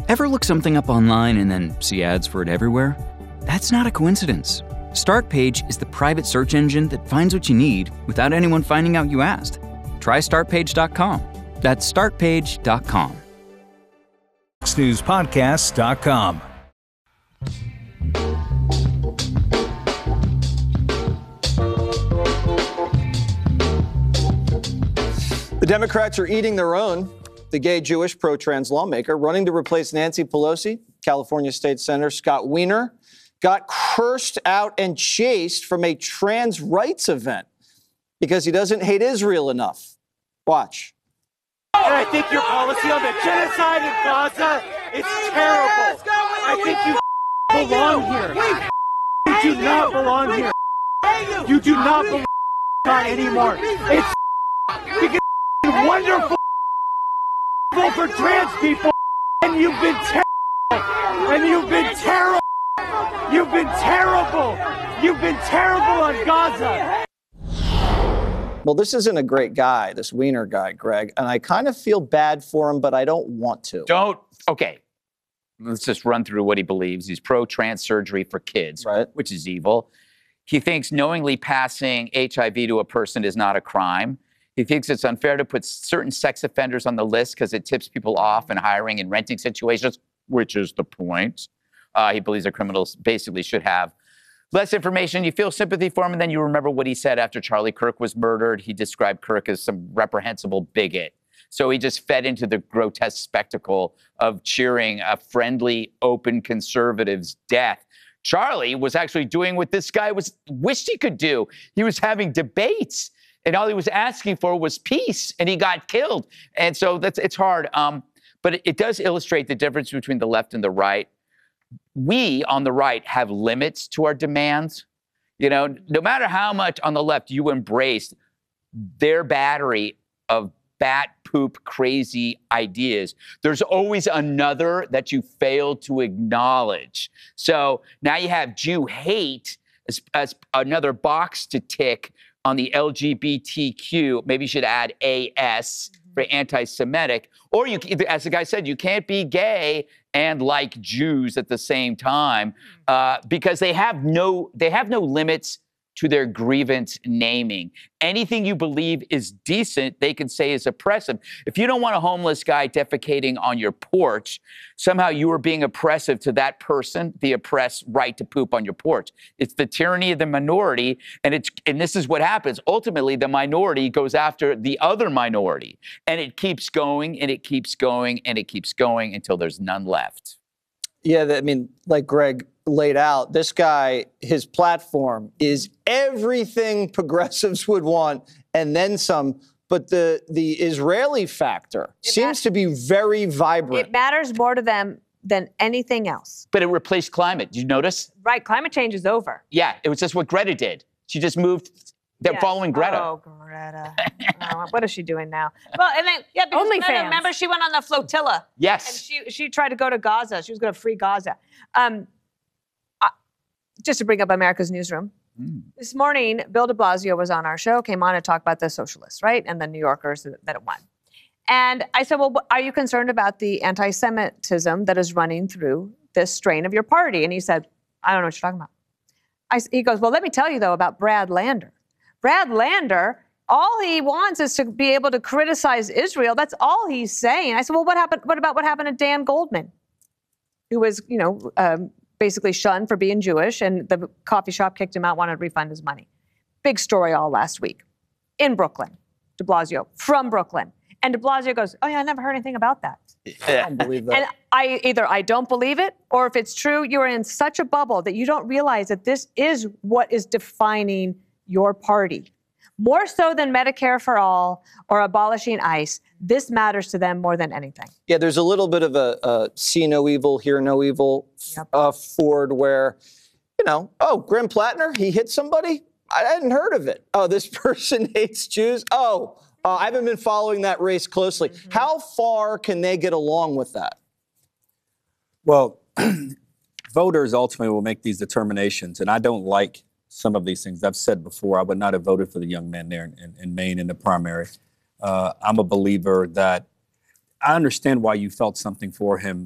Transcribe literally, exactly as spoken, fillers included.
Ever look something up online and then see ads for it everywhere? That's not a coincidence. Startpage is the private search engine that finds what you need without anyone finding out you asked. Try start page dot com. That's start page dot com. fox news podcast dot com. The Democrats are eating their own. The gay Jewish pro-trans lawmaker running to replace Nancy Pelosi, California State Senator Scott Wiener, got cursed out and chased from a trans rights event because he doesn't hate Israel enough. Watch. And I think your policy on the genocide in Gaza is terrible. I think you belong here. You do not belong here. You do not belong here anymore. It's because it's wonderful for trans people, and you've been terrible. And you've been terrible. You've been terrible. You've been terrible on Gaza. Well, this isn't a great guy, this Wiener guy, Greg, and I kind of feel bad for him, but I don't want to. Don't. Okay. Let's just run through what he believes. He's pro-trans surgery for kids, right, which is evil. He thinks knowingly passing H I V to a person is not a crime. He thinks it's unfair to put certain sex offenders on the list because it tips people off in hiring and renting situations, which is the point. Uh, he believes that criminals basically should have less information. You feel sympathy for him, and then you remember what he said after Charlie Kirk was murdered. He described Kirk as some reprehensible bigot. So he just fed into the grotesque spectacle of cheering a friendly, open conservative's death. Charlie was actually doing what this guy was wished he could do. He was having debates, and all he was asking for was peace, and he got killed. And so that's it's hard. Um, but it, it does illustrate the difference between the left and the right. We on the right have limits to our demands. You know, no matter how much on the left you embrace their battery of bat poop crazy ideas, there's always another that you fail to acknowledge. So now you have Jew hate as, as another box to tick on the L G B T Q. Maybe you should add A S for anti-Semitic. Or you, as the guy said, you can't be gay and like Jews at the same time uh, because they have no they have no limits to their grievance naming. Anything you believe is decent, they can say is oppressive. If you don't want a homeless guy defecating on your porch, somehow you are being oppressive to that person, the oppressed right to poop on your porch. It's the tyranny of the minority, and it's and this is what happens. Ultimately, the minority goes after the other minority, and it keeps going, and it keeps going, and it keeps going until there's none left. Yeah, I mean, like Greg laid out, this guy, his platform is everything progressives would want and then some. But the the Israeli factor it seems to be very vibrant. It matters more to them than anything else. But it replaced climate. Did you notice? Right. Climate change is over. Yeah, it was just what Greta did. She just moved. They're yes. following Greta. Oh, Greta. Oh, what is she doing now? Well, and then, yeah, because Only Greta, fans. remember, she went on the flotilla. Yes. And she, she tried to go to Gaza. She was going to free Gaza. Um, uh, just to bring up America's Newsroom. Mm. This morning, Bill de Blasio was on our show, came on to talk about the socialists, right? And the New Yorkers that, that it won. And I said, well, are you concerned about the anti-Semitism that is running through this strain of your party? And he said, I don't know what you're talking about. I, he goes, well, let me tell you, though, about Brad Lander. Brad Lander, all he wants is to be able to criticize Israel. That's all he's saying. I said, well, what happened? What about what happened to Dan Goldman, who was, you know, um, basically shunned for being Jewish, and the coffee shop kicked him out, wanted to refund his money. Big story all last week in Brooklyn. De Blasio from Brooklyn, and De Blasio goes, "Oh yeah, I never heard anything about that." I don't believe that. And I either I don't believe it, or if it's true, you're in such a bubble that you don't realize that this is what is defining your party. More so than Medicare for all or abolishing ICE, this matters to them more than anything. Yeah, there's a little bit of a, a see no evil, hear no evil yep. uh, Ford where, you know, oh, Grim Plattner, he hit somebody? I hadn't heard of it. Oh, this person hates Jews? Oh, uh, I haven't been following that race closely. Mm-hmm. How far can they get along with that? Well, voters ultimately will make these determinations, and I don't like some of these things. I've said before, I would not have voted for the young man there in, in, in Maine in the primary. Uh, I'm a believer that I understand why you felt something for him